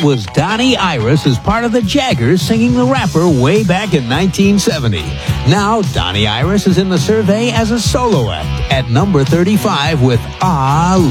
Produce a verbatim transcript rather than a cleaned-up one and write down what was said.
That was Donnie Iris as part of the Jaggers singing the rapper way back in nineteen seventy. Now, Donnie Iris is in the survey as a solo act at number thirty-five with Ah